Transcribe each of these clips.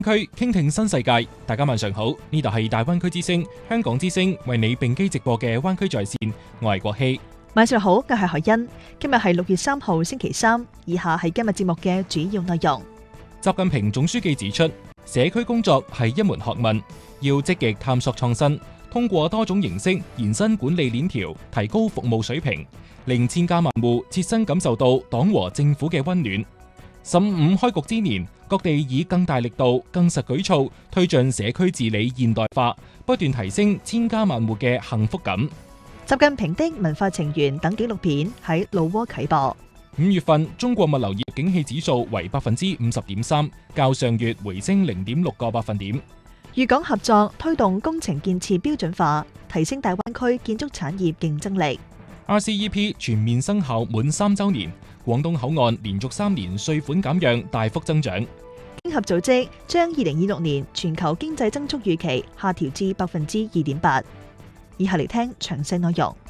區傾聽新世界，大家晚上好，呢度係大灣區之聲，香港之聲為你並機直播嘅灣區在線，我係國希。 晚上好，我係海欣。今日係6月3號星期三，以下係今日節目嘅主要內容。 習近平總書記指出，社區工作係一門學問，要積極探索創新，通過多種形式延伸管理鏈條，提高服務水平，令千家萬戶切身感受到黨和政府嘅溫暖。15開局之年，各地以更大力度、更實舉措推進社區治理現代化，不斷提升千家萬戶嘅幸福感。 習近平的文化情緣等紀錄片喺老撾啟播。 5月份中國物流業景氣指數為 50.3%， 較上月回升 0.6個百分點。 粵港合作推動工程建設標準化，提升大灣區建築產業競爭力。 RCEP 全面生效滿3週年，廣東口岸連續3年稅款減讓大幅增長。 經合組織將2026年全球經濟增速預期下調至 2.8%。以下嚟聽詳細內容。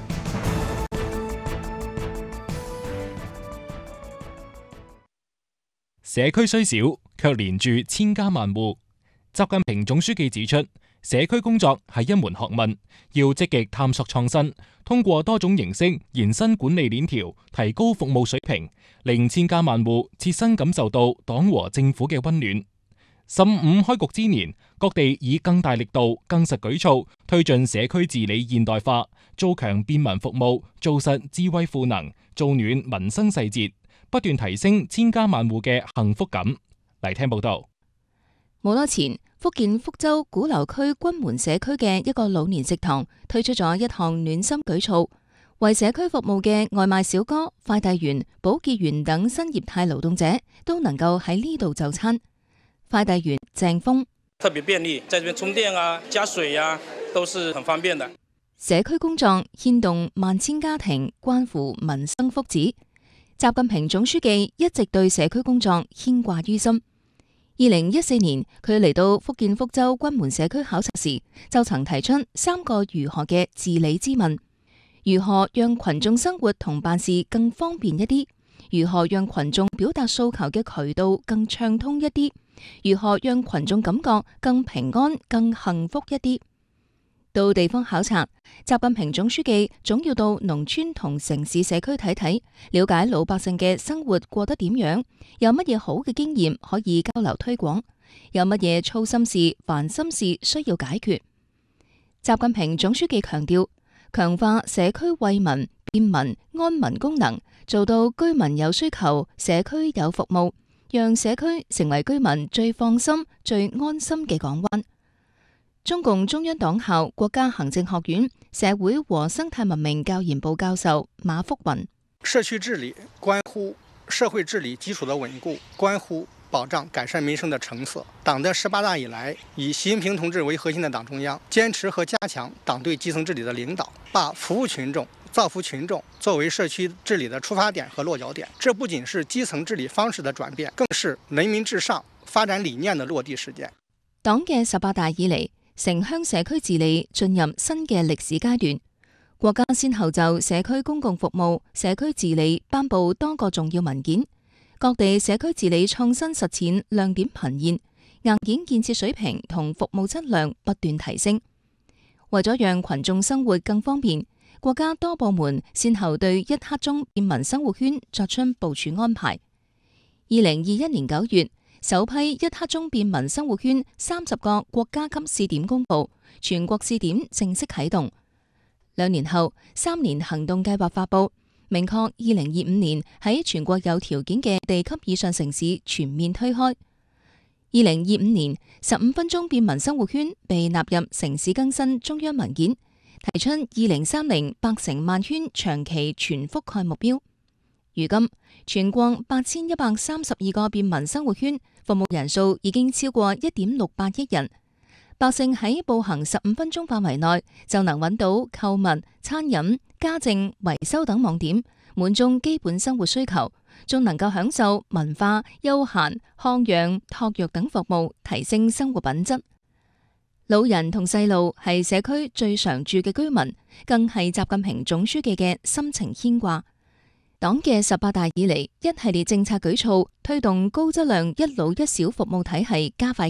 社區雖小，卻連住千家萬戶。習近平總書記指出，社區工作係一門學問，要積極探索創新，通過多種形式延伸管理鏈條，提高服務水平，令千家萬戶切身感受到黨和政府嘅溫暖。15開局之年，各地以更大力度、更實舉措推進社區治理現代化，做強便民服務，做實智慧賦能，做暖民生細節，不斷提升千家萬戶嘅幸福感。嚟聽報道。 冇多前，福建福州鼓樓區君門社區嘅一個老年食堂推出咗一項暖心舉措，為社區服務嘅外賣小哥、快遞員、保潔員等新業態勞動者都能夠喺呢度就餐。快遞員鄭峰特別便利，在這邊充電啊、加水啊，都是很方便的。 社區工作牽動萬千家庭，關乎民生福祉。習近平總書記一直對社區工作牽掛於心。2014年，佢嚟到福建福州君門社區考察時，就曾提出3個如何嘅治理之問：如何讓群眾生活同辦事更方便一啲？如何讓群眾表達訴求嘅渠道更暢通一啲？如何讓群眾感覺更平安、更幸福一啲？到地方考察，習近平總書記總要到農村同城市社區睇睇，了解老百姓嘅生活過得點樣，有乜嘢好嘅經驗可以交流推廣，有乜嘢操心事、煩心事需要解決。習近平總書記強調，強化社區惠民、便民、安民功能，做到居民有需求，社區有服務，讓社區成為居民最放心、最安心嘅港灣。中共中央黨校國家行政學院社會和生態文明教研部教授馬福雲： 社區治理關乎社會治理基礎的穩固，關乎保障改善民生的成色。黨的18大以來，以習近平同志為核心的黨中央堅持和加強黨對基層治理的領導，把服務群眾、造福群眾作為社區治理的出發點和落腳點。這不僅是基層治理方式的轉變，更是人民至上發展理念的落地實踐。 黨嘅18大以嚟，城鄉社區治理進入新嘅歷史階段，國家先後就社區公共服務、社區治理頒布多個重要文件，各地社區治理創新實踐亮點頻現，硬件建設水平同服務質量不斷提升。為咗讓群眾生活更方便，國家多部門先後對1刻鐘便民生活圈作出部署安排。2021年9月，首批1刻鐘便民生活圈30個國家級試點公布，全國試點正式啟動。2年後，3年行動計劃發布，明確2025年喺全國有條件嘅地級以上城市全面推開。2025年15分鐘便民生活圈被納入城市更新中央文件，提出2030百城萬圈長期全覆蓋目標。如今，全國8132個便民生活圈服務人數已經超過1.68億人，百姓喺步行15分鐘範圍內就能揾到購物、餐飲、家政、維修等網點，滿足基本生活需求，仲能夠享受文化、休閒、康養、托育等服務，提升生活品質。老人同細路係社區最常住嘅居民，更係習近平總書記嘅深情牽掛。 黨嘅18大以嚟，一系列政策舉措推動高質量一老一小服務體系加快